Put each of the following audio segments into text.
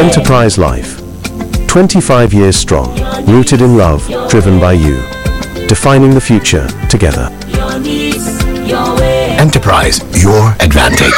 Enterprise Life. 25 years strong, rooted in love, driven by you. Defining the future together. Enterprise, your advantage.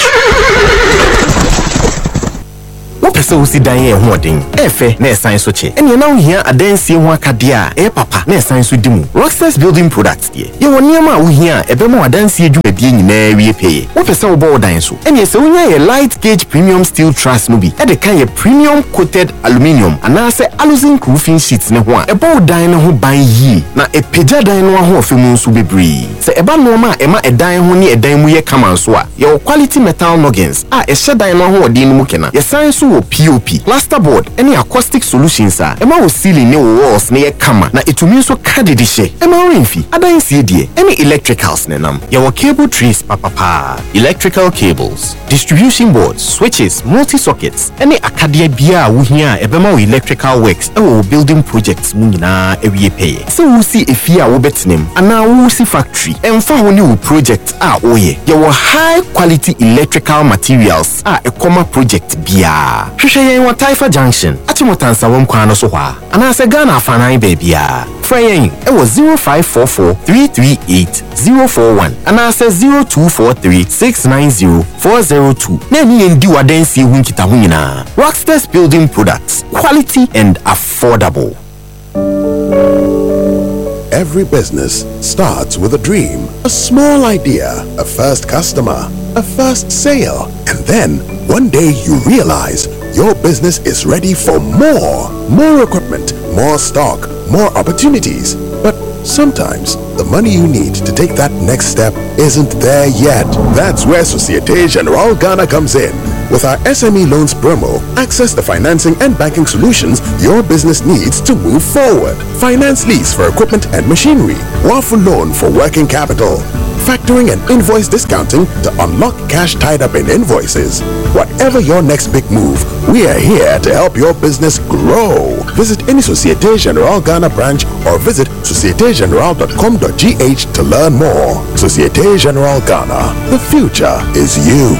Pesa usi daye hoden efe na esan so che ene na ohia adansie ho akade a papa na esan so dimu Rockstars Building Products die ye woniam a ohia ebema adansie dwumadie nyina wie peye wo pesa wo bo dan so ene se wonya ye light gauge premium steel truss no bi e de kan ye premium coated aluminium ana se aluzinc roofing sheets ne ho a ebo dan ne ho ban yi na epeja dan no ho ofemu nso bebre se eba no ma ema edan ho ne edan mu ye kama so a ye quality metal noggins a ehye dan no ho odin mu kena ye san so POP, plasterboard, any acoustic solutions are. Emma was ceiling new walls near Kama, na itumi so kadidishe. Emma Rinfi, Adan CD, any electricals nenam. Your cable trees, papa. Electrical cables, distribution boards, switches, multi-sockets, any Acadia Bia, Wuhia, Ebema electrical works, building projects, Munina, every pay. So we'll see if you are betting and now we'll see factory. And for new projects are oye. Your high quality electrical materials are a comma project Bia. Shushayen wa Taifa Junction. Achimotansa wamkwana so hwa. Anase Ghana afanan baby ya. Frayen, ewo 0544-338-041. Anase 0243-690-402. Neni yendi wadensi hunkita hunyina. Rockstars Building Products. Quality and affordable. Every business starts with a dream, a small idea, a first customer, a first sale, and then one day you realize your business is ready for more equipment, more stock, more opportunities. But sometimes the money you need to take that next step isn't there yet. That's where Societe Generale Ghana comes in. With our SME loans promo, access the financing and banking solutions your business needs to move forward. Finance lease for equipment and machinery, waffle loan for working capital, factoring and invoice discounting to unlock cash tied up in invoices. Whatever your next big move, we are here to help your business grow. Visit any Societe Generale Ghana branch or visit societegenerale.com.gh to learn more. Societe Generale Ghana, the future is you.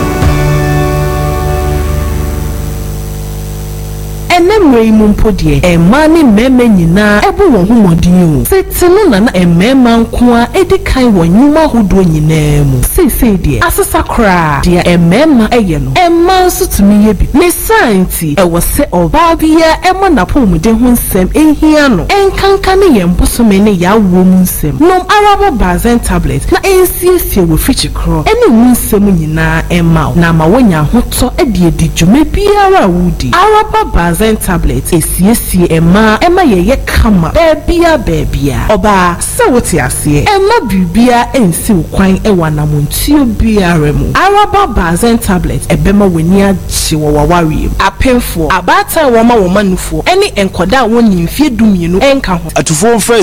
Enemre mumpodie emani meme nyina ebu won humodin o setino na emema nkoa edikan wonyuma hodo nyina mu sese die asesakra dia emema eye no emma so tumi ye bi ne santi ewo se oba bia ema na pomuden ho nsem ehia no enkanka ne yembosome ne ya wom nsem nom arabo bazen tablet na ensiesie wo fichi kro ene mu nsem nyina emma na ma wonya hoto edie di dwuma biara wudi arabo bazen tablet esiesie ema ye kama bebia oba se wote ase ema bibia ensi kwan ewa na montuo biara mu araba bazen tablet ebema weni agye wo waware apemfo abata woma womanufo ene enkoda woni mfie dumienu enka ho atufo mfre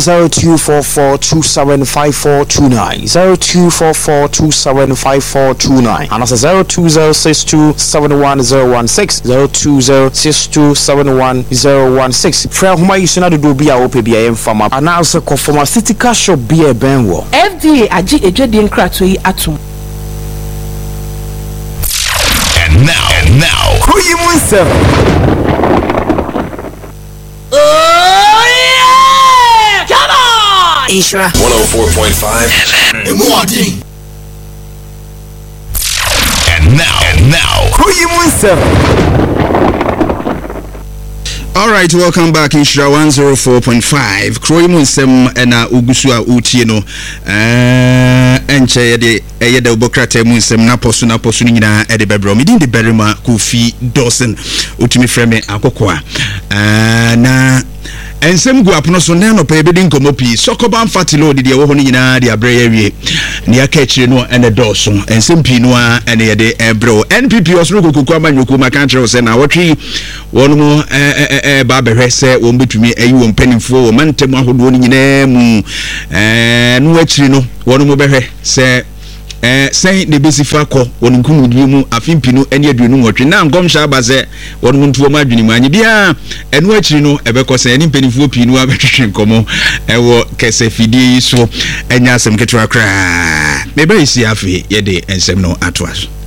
0244275429 0244275429 and also 0206271016 0206271016 fra homa yisuna do bia wo pebia yemfama announce conforma city cash shop bia benwo FDA agi ejwede nkrato yi atom. And now Koyimun 7. Oh yeah! Come on! Isra 104.5 FM. And now Koyimun 7. All right, welcome back in Shira 104.5. Kroimun sem na ugusu a utie no enche yede obokrate mun sem na posu nyina ede bebro midin de berima Kofi Dawson utimi frame akokwa na ensem gu apono so na no pa ebedi nkomopi sokoban fatilo de wo ho nyina de abre yawie ne akachire no ene doso ensem pi no a ene yede ebro NPP osro kokoku amanyoku makantre se na wotwi wono ba behwe se wo betumi ayi wo mpanimfo wo mantem ahodo nyina mu no akiri no wono mo behwe se say the basic fakọ won nkumudi mu afimpinu ene aduonu nwotwe na ngomhya abaze won muntuo ma adwini mu anye bia enu akiri no ebekọ se ene mpanimfo pinu abetwetwe nkomo ewo kese fidie so enya asem ketwa kra mebe isi afi yede ensem no atoaso